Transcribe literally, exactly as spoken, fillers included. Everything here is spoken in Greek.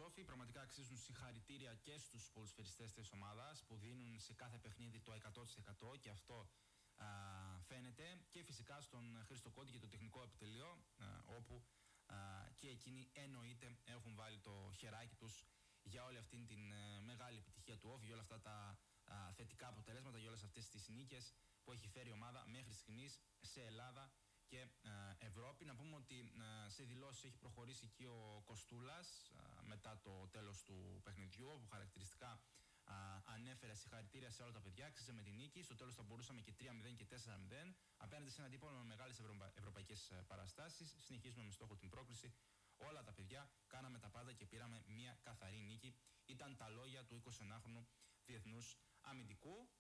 Σόφη. Πραγματικά αξίζουν συγχαρητήρια και στους ποδοσφαιριστές της ομάδας που δίνουν σε κάθε παιχνίδι το εκατό τοις εκατό και αυτό α, φαίνεται. Και φυσικά στον Χρήστο Κόντι και το τεχνικό επιτελείο, α, όπου α, και εκείνοι εννοείται έχουν βάλει το χεράκι τους για όλη αυτή την α, μεγάλη επιτυχία του Όφη, για όλα αυτά τα α, θετικά αποτελέσματα, για όλες αυτές τις νίκες που έχει φέρει η ομάδα μέχρι στιγμής σε Ελλάδα και ε, Ευρώπη. Να πούμε ότι ε, σε δηλώσεις έχει προχωρήσει και ο Κοστούλας ε, μετά το τέλος του παιχνιδιού, όπου χαρακτηριστικά ε, ανέφερε συγχαρητήρια σε όλα τα παιδιά, άξιζε με την νίκη. Στο τέλος θα μπορούσαμε και τρία μηδέν και τέσσερα μηδέν απέναντι σε ένα αντίπαλο με μεγάλες ευρωπα... ευρωπαϊκές παραστάσεις. Συνεχίζουμε με στόχο την πρόκριση. Όλα τα παιδιά κάναμε τα πάντα και πήραμε μια καθαρή νίκη. Ήταν τα λόγια του εικοσιενάχρονου διεθνούς αμυντικού.